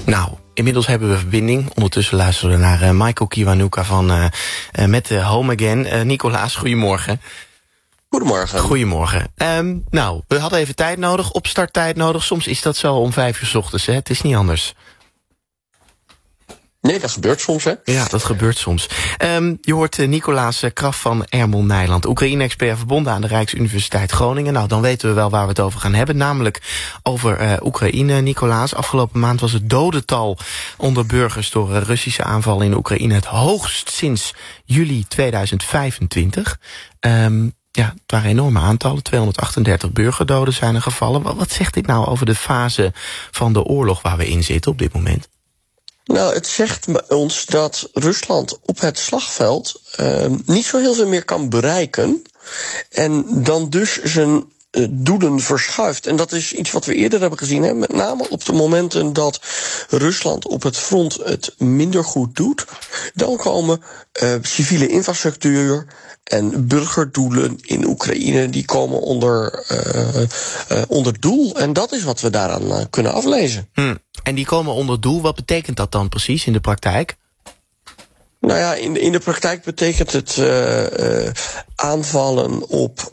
Nou, inmiddels hebben we verbinding. Ondertussen luisteren we naar Michael Kiwanuka van met Home Again. Nicolaas, goedemorgen. Goedemorgen. Goedemorgen. Nou, we hadden even tijd nodig, opstarttijd nodig. Soms is dat zo om 5 uur 's ochtends, hè? Het is niet anders. Nee, dat gebeurt soms, hè? Ja, dat gebeurt soms. Je hoort Nicolaas Kraf van Ermel Nijland, Oekraïne-expert verbonden aan de Rijksuniversiteit Groningen. Nou, dan weten we wel waar we het over gaan hebben, namelijk over Oekraïne, Nicolaas. Afgelopen maand was het dodental onder burgers door Russische aanvallen in Oekraïne het hoogst sinds juli 2025. Ja, het waren enorme aantallen. 238 burgerdoden zijn er gevallen. Wat zegt dit nou over de fase van de oorlog waar we in zitten op dit moment? Nou, het zegt ons dat Rusland op het slagveld niet zo heel veel meer kan bereiken. En dan dus zijn doelen verschuift. En dat is iets wat we eerder hebben gezien. Hè? Met name op de momenten dat Rusland op het front het minder goed doet. Dan komen civiele infrastructuur en burgerdoelen in Oekraïne, die komen onder doel. En dat is wat we daaraan kunnen aflezen. En die komen onder doel. Wat betekent dat dan precies in de praktijk? Nou ja, in de praktijk betekent het aanvallen op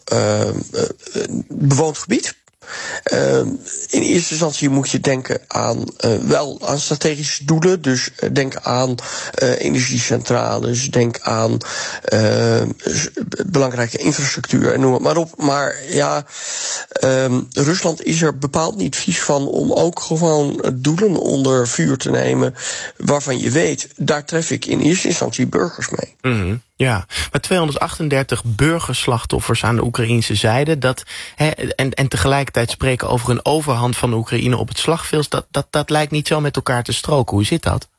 bewoond gebied. In eerste instantie moet je denken aan strategische doelen. Dus denk aan energiecentrales, denk aan belangrijke infrastructuur en noem het maar op. Maar ja, Rusland is er bepaald niet vies van om ook gewoon doelen onder vuur te nemen waarvan je weet, daar tref ik in eerste instantie burgers mee. Mm-hmm. Ja, maar 238 burgerslachtoffers aan de Oekraïnse zijde. En tegelijkertijd spreken over een overhand van de Oekraïne op het slagveld. Dat lijkt niet zo met elkaar te stroken. Hoe zit dat?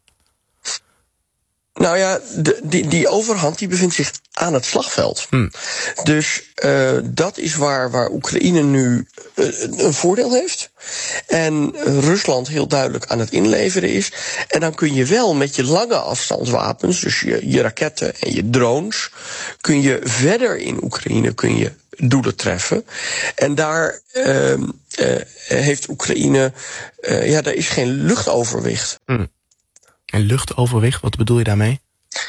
Nou ja, die overhand die bevindt zich aan het slagveld. Dus dat is waar Oekraïne nu een voordeel heeft. En Rusland heel duidelijk aan het inleveren is. En dan kun je wel met je lange afstandswapens, dus je raketten en je drones, kun je verder in Oekraïne doelen treffen. En daar heeft Oekraïne, daar is geen luchtoverwicht. En luchtoverwicht, wat bedoel je daarmee?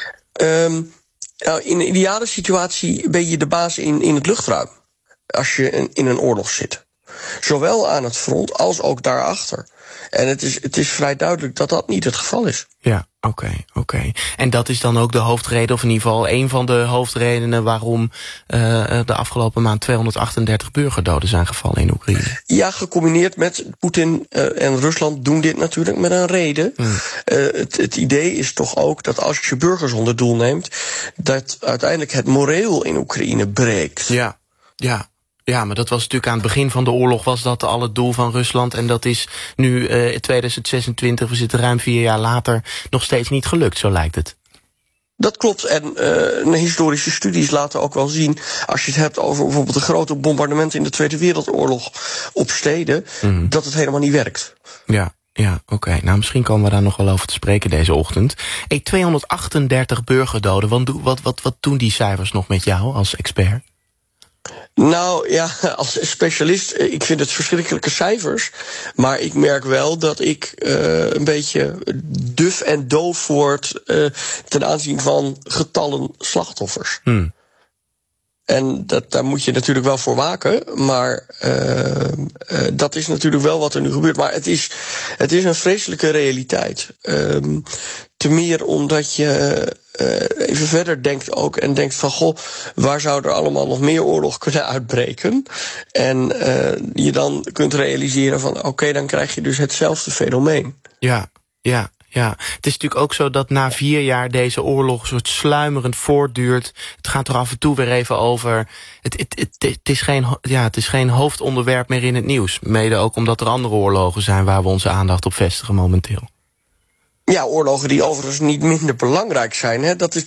Nou, in een ideale situatie ben je de baas in het luchtruim. Als je in een oorlog zit. Zowel aan het front als ook daarachter. En het is vrij duidelijk dat dat niet het geval is. Ja, oké. En dat is dan ook de hoofdreden, of in ieder geval een van de hoofdredenen waarom de afgelopen maand 238 burgerdoden zijn gevallen in Oekraïne. Ja, gecombineerd met Poetin en Rusland doen dit natuurlijk met een reden. Het idee is toch ook dat als je burgers onder doel neemt, dat uiteindelijk het moreel in Oekraïne breekt. Ja, maar dat was natuurlijk aan het begin van de oorlog was dat al het doel van Rusland. En dat is nu 2026, we zitten ruim 4 jaar later, nog steeds niet gelukt, zo lijkt het. Dat klopt. En historische studies laten ook wel zien, als je het hebt over bijvoorbeeld de grote bombardementen in de Tweede Wereldoorlog op steden, dat het helemaal niet werkt. Ja, oké. Nou, misschien komen we daar nog wel over te spreken deze ochtend. 238 burgerdoden, wat doen die cijfers nog met jou als expert? Nou ja, als specialist, ik vind het verschrikkelijke cijfers. Maar ik merk wel dat ik een beetje duf en doof word ten aanzien van getallen slachtoffers. En daar moet je natuurlijk wel voor waken. Maar dat is natuurlijk wel wat er nu gebeurt. Maar het is een vreselijke realiteit. Te meer omdat je even verder denkt ook en denkt van, goh, waar zou er allemaal nog meer oorlog kunnen uitbreken? En je dan kunt realiseren van, oké, dan krijg je dus hetzelfde fenomeen. Ja, het is natuurlijk ook zo dat na 4 jaar deze oorlog soort sluimerend voortduurt. Het gaat er af en toe weer even over. Het is geen hoofdonderwerp meer in het nieuws. Mede ook omdat er andere oorlogen zijn waar we onze aandacht op vestigen momenteel. Ja, oorlogen die overigens niet minder belangrijk zijn. Hè. Dat is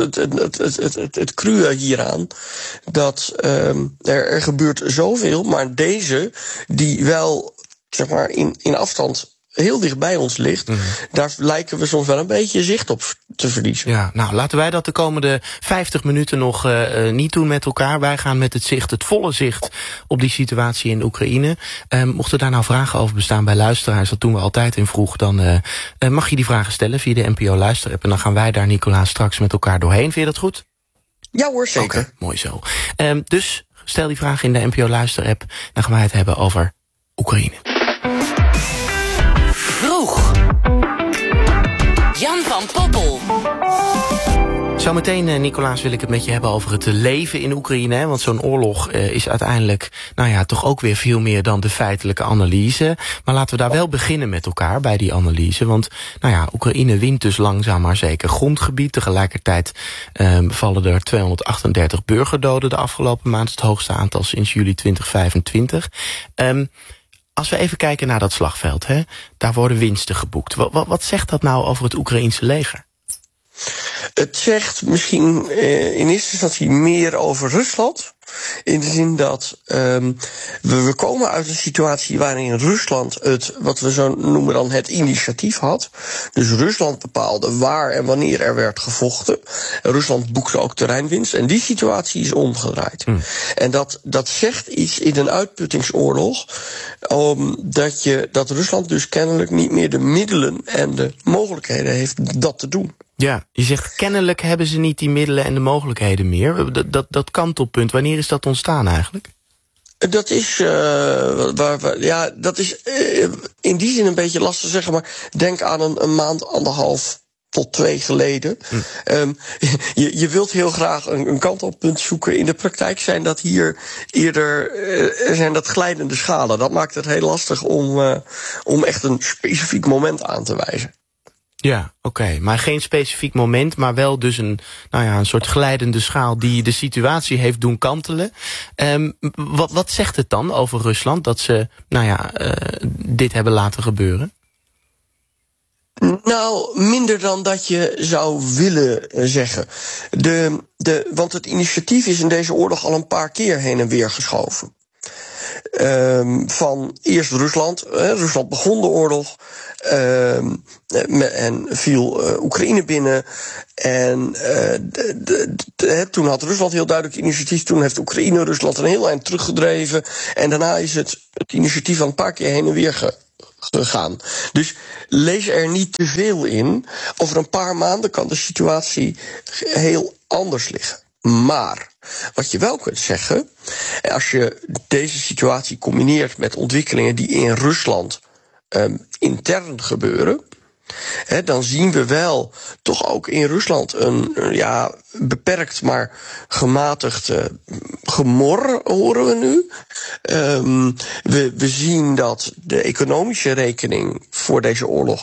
het cruwe hieraan. Dat er gebeurt zoveel, maar deze die wel, zeg maar, in afstand heel dicht bij ons ligt, daar lijken we soms wel een beetje zicht op te verliezen. Ja, nou, laten wij dat de komende 50 minuten nog niet doen met elkaar. Wij gaan met het volle zicht op die situatie in Oekraïne. Mochten daar nou vragen over bestaan bij luisteraars, dat doen we altijd in vroeg, dan mag je die vragen stellen via de NPO Luisterapp. En dan gaan wij daar, Nicolaas, straks met elkaar doorheen. Vind je dat goed? Ja hoor, zeker. Okay, mooi zo. Dus stel die vraag in de NPO Luisterapp. Dan gaan wij het hebben over Oekraïne. Vroeg. Jan van Poppel. Zometeen, Nicolaas, wil ik het met je hebben over het leven in Oekraïne. Hè? Want zo'n oorlog is uiteindelijk, toch ook weer veel meer dan de feitelijke analyse. Maar laten we daar wel beginnen met elkaar bij die analyse. Want, Oekraïne wint dus langzaam maar zeker grondgebied. Tegelijkertijd vallen er 238 burgerdoden de afgelopen maand. Het hoogste aantal sinds juli 2025. Als we even kijken naar dat slagveld, hè, daar worden winsten geboekt. Wat zegt dat nou over het Oekraïense leger? Het zegt misschien in eerste instantie meer over Rusland. In de zin dat we komen uit een situatie waarin Rusland wat we zo noemen dan het initiatief had. Dus Rusland bepaalde waar en wanneer er werd gevochten. Rusland boekte ook terreinwinst. En die situatie is omgedraaid. En dat zegt iets in een uitputtingsoorlog. Dat Rusland dus kennelijk niet meer de middelen en de mogelijkheden heeft dat te doen. Ja, je zegt kennelijk hebben ze niet die middelen en de mogelijkheden meer. Dat kantelpunt, wanneer is dat ontstaan eigenlijk? Dat is, dat is in die zin een beetje lastig te zeggen, maar denk aan een maand, 1,5 tot 2 geleden. Je wilt heel graag een kantelpunt zoeken. In de praktijk zijn dat hier eerder zijn dat glijdende schalen. Dat maakt het heel lastig om echt een specifiek moment aan te wijzen. Ja, oké. Maar geen specifiek moment, maar wel dus een soort glijdende schaal die de situatie heeft doen kantelen. Wat zegt het dan over Rusland dat ze, dit hebben laten gebeuren? Nou, minder dan dat je zou willen zeggen. Want het initiatief is in deze oorlog al een paar keer heen en weer geschoven. Van eerst Rusland. Rusland begon de oorlog. En viel Oekraïne binnen. En toen had Rusland heel duidelijk het initiatief. Toen heeft Oekraïne Rusland een heel eind teruggedreven. En daarna is het initiatief al een paar keer heen en weer gegaan. Dus lees er niet te veel in. Over een paar maanden kan de situatie heel anders liggen. Maar wat je wel kunt zeggen, als je deze situatie combineert met ontwikkelingen die in Rusland intern gebeuren, dan zien we wel toch ook in Rusland een beperkt maar gematigd gemor, horen we nu. We zien dat de economische rekening voor deze oorlog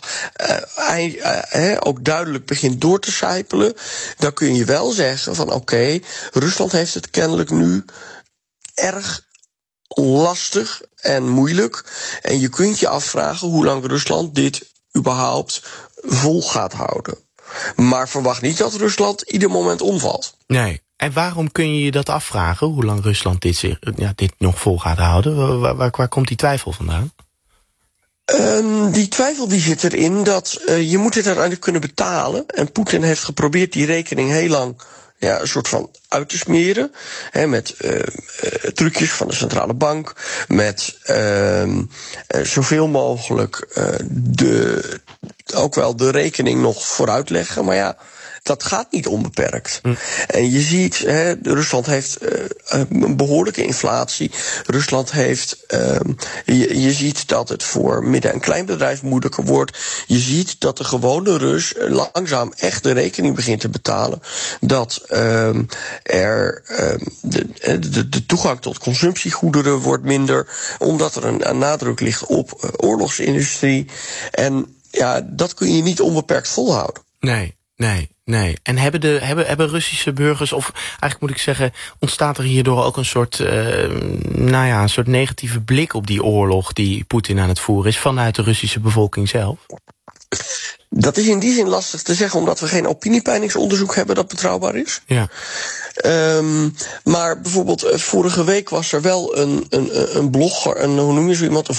ook duidelijk begint door te sijpelen. Dan kun je wel zeggen van oké, Rusland heeft het kennelijk nu erg lastig en moeilijk. En je kunt je afvragen hoe lang Rusland dit überhaupt vol gaat houden. Maar verwacht niet dat Rusland ieder moment omvalt. Nee. En waarom kun je je dat afvragen, hoe lang Rusland dit nog vol gaat houden? Waar komt die twijfel vandaan? Die twijfel die zit erin dat je moet dit uiteindelijk kunnen betalen. En Poetin heeft geprobeerd die rekening heel lang een soort van uit te smeren. Met trucjes van de centrale bank. Met zoveel mogelijk ook wel de rekening nog vooruit leggen. Maar dat gaat niet onbeperkt. En je ziet, Rusland heeft een behoorlijke inflatie. Rusland heeft, je ziet dat het voor midden- en kleinbedrijf moeilijker wordt. Je ziet dat de gewone Rus langzaam echt de rekening begint te betalen. Dat de toegang tot consumptiegoederen wordt minder, omdat er een nadruk ligt op oorlogsindustrie. En dat kun je niet onbeperkt volhouden. Nee. En hebben Russische burgers, of eigenlijk moet ik zeggen, ontstaat er hierdoor ook een soort, een soort negatieve blik op die oorlog die Poetin aan het voeren is vanuit de Russische bevolking zelf? Dat is in die zin lastig te zeggen, omdat we geen opiniepeilingsonderzoek hebben dat betrouwbaar is. Ja. Maar bijvoorbeeld vorige week was er wel een blogger, hoe noem je zo iemand, een